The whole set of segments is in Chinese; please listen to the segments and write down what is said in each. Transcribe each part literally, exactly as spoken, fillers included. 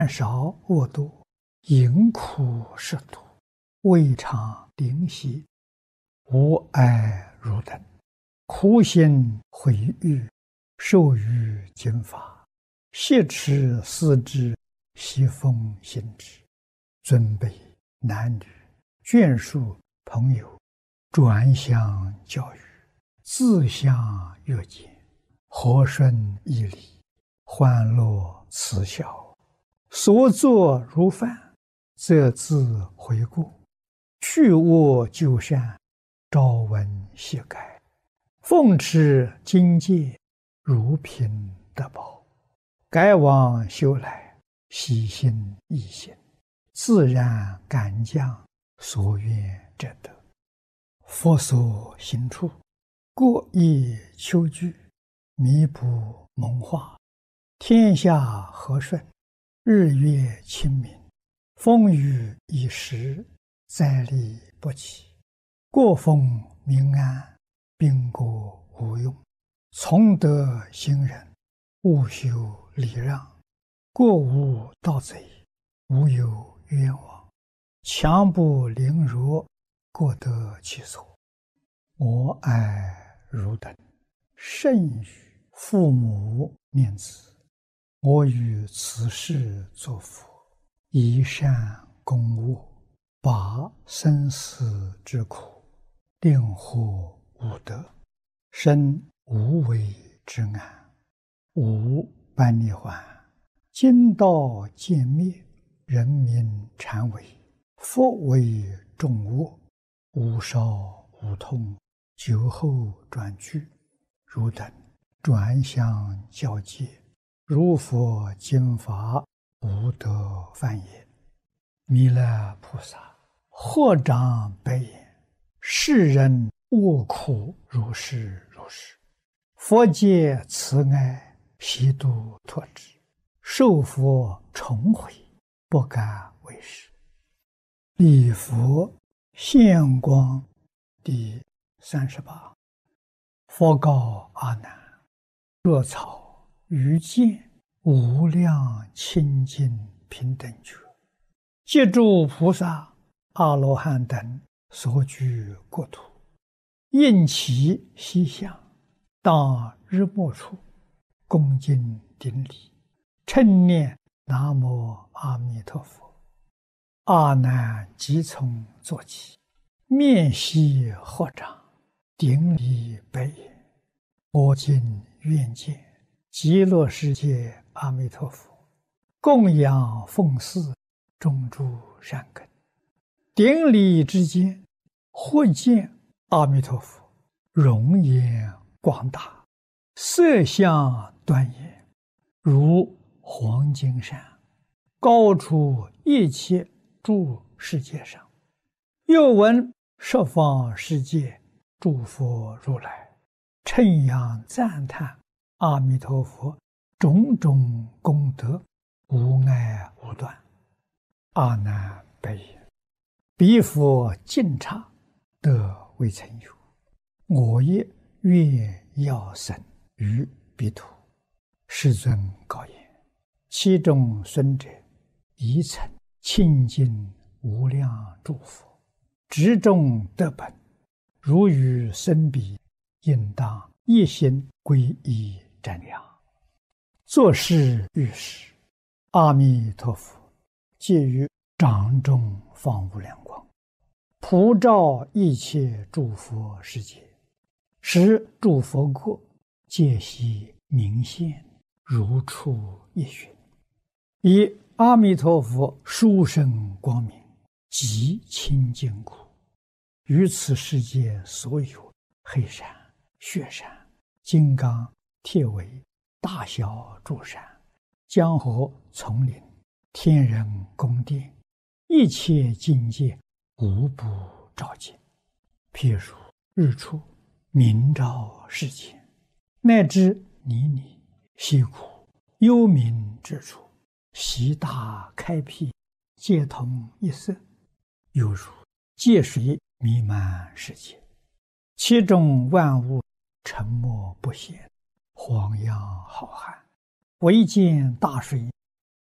少恶毒，淫苦食毒，未尝灵犀，无爱如等，苦心毁誉，受于经法，挟持思之，习风行之，尊卑男女，眷属朋友，转相教育，自相约见，和顺义理，欢乐慈孝，所作如饭，则自悔过，去恶就善，朝闻夕改，奉持经戒，如凭得宝，改往修来，喜心易行，自然感将，所愿者得。佛所行处，过意求具，弥补蒙化，天下和顺，日月清明，风雨已时，灾利不起，过风民安，兵国无用，从德行仁，务修礼让，过无盗贼，无有冤枉，强不凌辱，过得其所。我爱汝等，甚与父母念子，我于此世作佛，以善供恶，拔生死之苦，令获无得，生无为之安，无般涅槃，今道渐灭，人民禅为，佛为众恶，无少无痛，酒后转去，汝等转相教戒，如佛经法，无得犯也。弥勒菩萨合掌白言：世人恶苦如是如是，佛界慈爱，悉度脱之，受佛重悔，不敢为是。礼佛现光第三十八。佛告阿难：若草于见无量清净平等觉，借诸菩萨阿罗汉等所居国土，应其西向，当日没处，恭敬顶礼，称念南无阿弥陀佛。阿难即从坐起，面悉合掌，顶礼白言：我今愿见极乐世界阿弥陀佛，供养奉祀，种诸善根。顶礼之间，忽见阿弥陀佛容颜广大，色相端严，如黄金山，高出一切诸世界上。又闻十方世界诸佛如来称扬赞叹阿弥陀佛种种功德，无碍无断。阿难白言：彼佛尽刹，得未曾有，我也愿要生于彼土。世尊告言：其中孙者，宜曾清净无量诸佛，执众得本，如与生彼，应当一心皈依瞻仰。作是遇时，阿弥陀佛借于掌中放无量光，普照一切诸佛世界，使诸佛国皆悉明现，如出一寻。以阿弥陀佛殊胜光明，极清净故，于此世界所有黑山、雪山、金刚、铁围、大小诸山、江河丛林、天人宫殿，一切境界无不照见。譬如日出明照世间，乃至泥泞溪谷幽冥之处，悉大开辟，皆同一色，犹如界水弥漫世界，其中万物沉默不显，荒洋浩瀚，唯见大水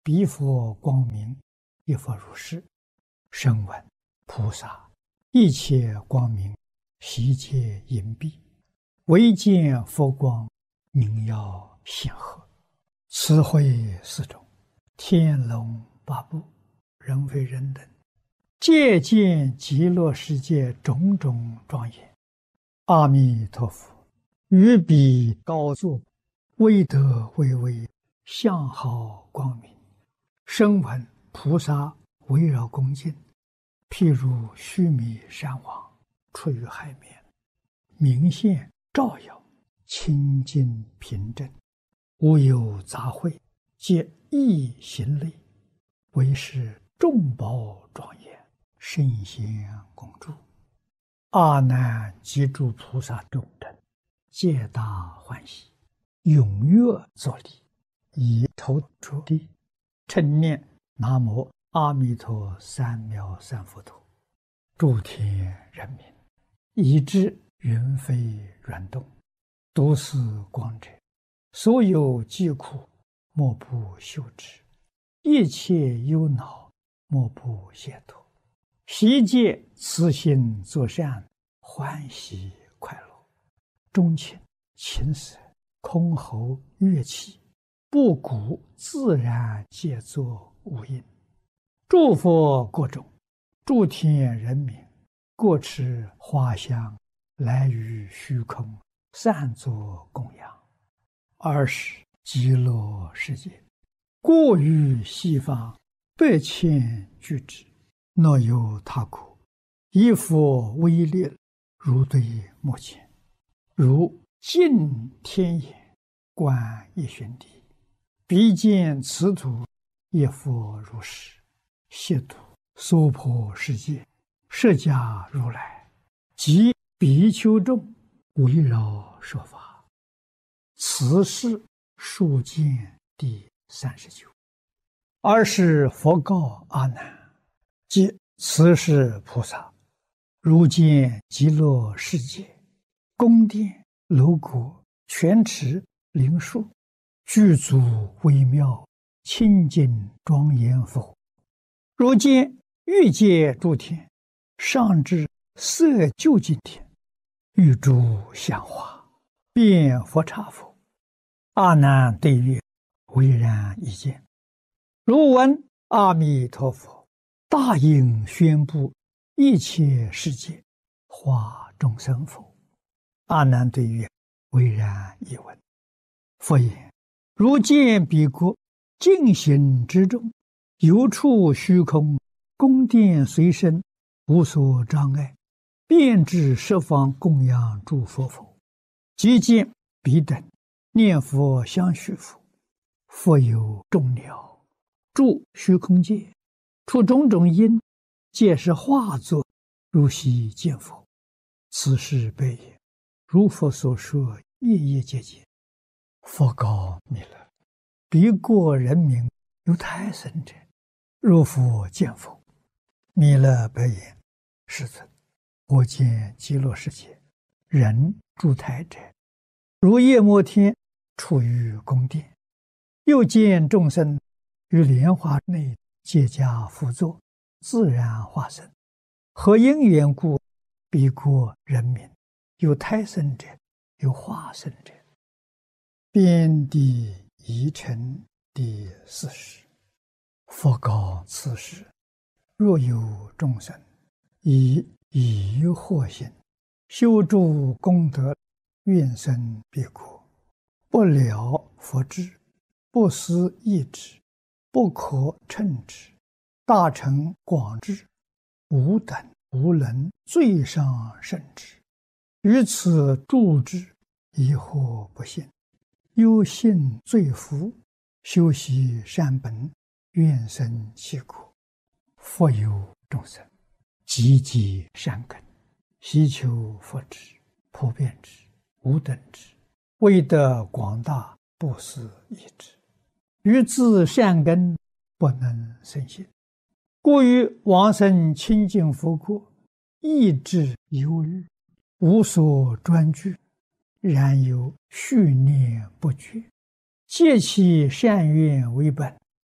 彼佛光明，一佛如是。声闻菩萨一切光明，悉皆隐蔽，唯见佛光，明耀显赫。慈慧四种，天龙八部，人非人等，皆见极乐世界种种庄严。阿弥陀佛于彼高坐，威德巍巍，相好光明。声闻菩萨围绕恭敬，譬如须弥山王出于海面，明现照耀，清净平正，无有杂秽，皆一行类，为是众宝庄严，圣贤共住。阿难及诸菩萨众等，皆大欢喜，踊跃作礼，以头着地，称念南无阿弥陀三藐三菩提。诸天人民，以知云飞软动，都是光者，所有疾苦，莫不休止；一切忧恼，莫不解脱。悉皆慈心作善，欢喜快乐。钟磬、琴瑟、箜篌、乐器，不鼓自然皆作无音。诸佛国中，诸天人民，各持花香，来于虚空，散作供养。二是极乐世界，过于西方，百千俱之，若有他国，以佛威力，如对目前，如镜天眼，观一玄地，彼见此土，一佛如是。悉土娑婆世界，释迦如来及比丘众，围绕说法。此是数见第三十九。二是佛告阿难，即此是菩萨，如见极乐世界，宫殿楼阁、泉池、灵树，具足微妙，清净庄严否？如见欲界诸天，上至色究竟天，欲诸香花，遍佛刹否？阿难对曰：唯然一见。如闻阿弥陀佛大应宣布一切世界，化众生否？阿难对曰：唯然一闻。佛言：如见彼国净行之中，有处虚空，宫殿随身，无所障碍，遍至十方供养诸佛否？即见彼等念佛相续否？复有众鸟住虚空界，出种种因，皆是化作，如悉见否？此事悲也。如佛所说，夜夜皆见。佛告弥勒：彼国人民有胎生者，若复见否？弥勒白言：世尊，我见极乐世界人住胎者，如夜摩天处于宫殿，又见众生于莲花内皆加趺坐，自然化身。何因缘故？彼国人民有胎生者，有化身者。遍地疑尘第四十。佛告此时：若有众生以疑惑心修诸功德，愿生彼国，不了佛智，不思议之，不可称之，大乘广智，无等无能，最上甚至。于此住之，疑惑不信，忧信罪福，修习善本，愿生其国。复有众生积积善根，希求佛智，普遍之，无等之，为得广大，不思议之。于自善根不能生信，故于往生清净佛国，意志忧虑，无所专具，然有续念不绝，借其善愿为本，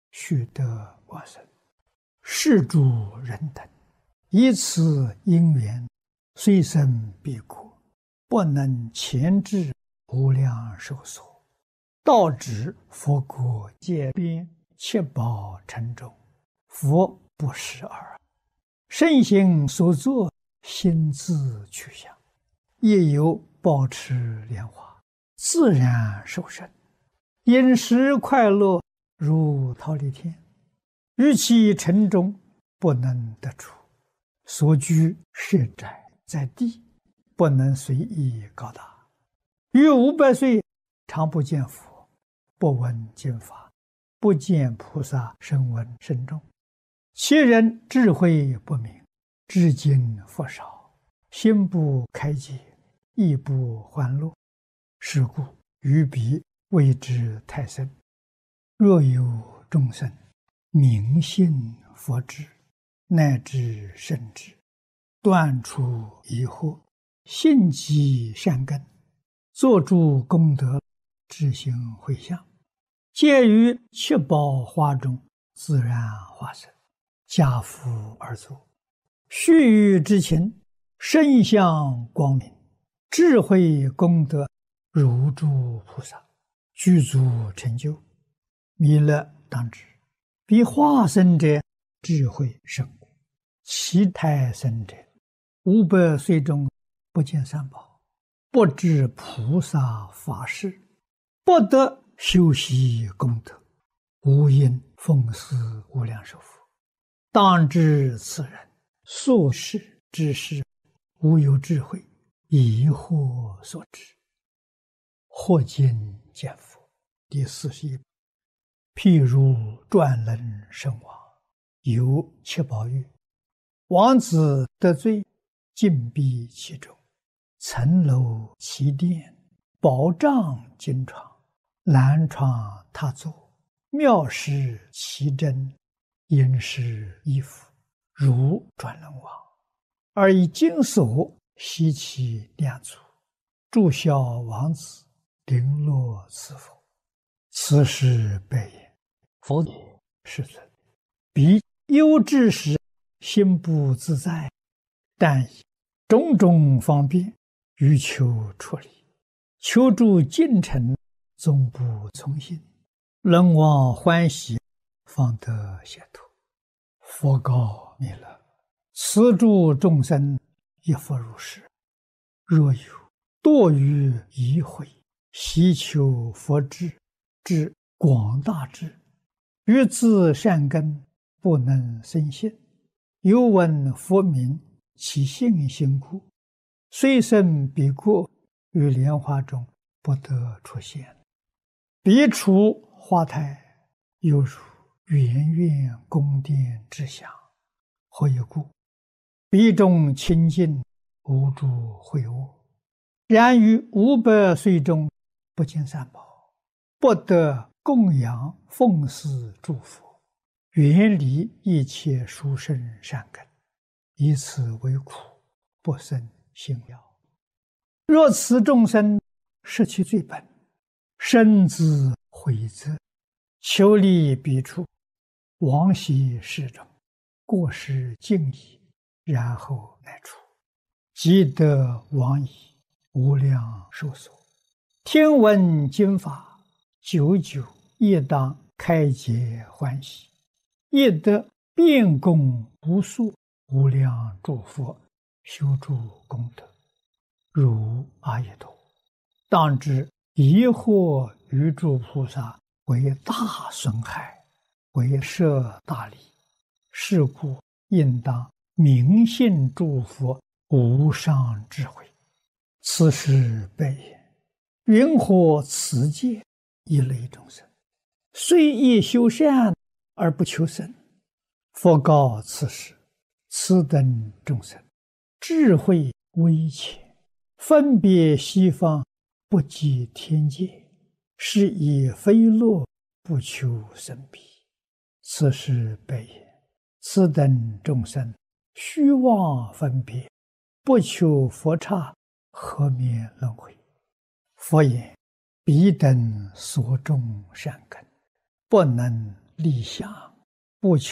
须得往生。是诸人等，以此因缘，虽生彼国，不能前至无量寿所，道指佛国界边，七宝城中，佛不识耳。圣行所作，心自去向，亦有保持莲花，自然受生，饮食快乐，如忉利天。于其城中，不能得出，所居舍宅在地，不能随意高大。于五百岁，常不见佛，不闻经法，不见菩萨声闻甚众。其人智慧不明，至今佛少，心不开解，亦不欢乐。是故于彼谓之太深。若有众生明信佛智，乃至圣智，断除疑惑，信积善根，作诸功德，知行回向，皆于七宝花中自然化身，家福而作。须臾之情，身相光明，智慧功德如诸菩萨，具足成就。弥勒当知，彼化身者智慧甚故，其胎生者五百岁中不见三宝，不知菩萨法事，不得修习功德，无因奉祀无量寿佛。当知此人宿世之事，无有智慧，疑惑所致。或今见佛第四十一。譬如转轮圣王，有七宝玉，王子得罪，禁闭其中，层楼其殿，宝帐金床，兰床榻座，妙饰其珍，殷实衣服，如转轮王，而以金锁悉其两足，祝孝王子，绫罗赐佛。此时白言：佛也，世尊，彼忧之时，心不自在，但以种种方便，欲求出离，求助进程，终不从心。人王欢喜，方得解脱。佛告弥勒：此诸众生，亦复如是。若有堕于疑慧，希求佛智，之广大智，于自善根，不能生信，有闻佛名，其信心故，虽生彼国，于莲花中不得出现。彼处花台，犹如圆圆宫殿之祥。何以故？彼中清净，无诸秽恶。然于五百岁中，不见三宝，不得供养奉祀诸佛，远离一切殊胜善根，以此为苦，不生信了。若此众生失其最本，深自悔责，求离彼处，往昔世中，过失尽已，然后来出，即得往矣，无量寿所。听闻经法，久久亦当开解欢喜，亦得遍供无数无量诸佛，修诸功德，如阿逸多。当知疑惑于诸菩萨，为大损害，为摄大利。是故应当明信诸佛无上智慧。此时白言：云何此界一类众生，虽亦修善而不求生？佛告此时：此等众生，智慧微浅，分别西方，不及天界，是以非乐，不求生彼。此时白言：此等众生，虚妄分别，不求佛刹，何免轮回？佛言：彼等所种善根，不能理想，不求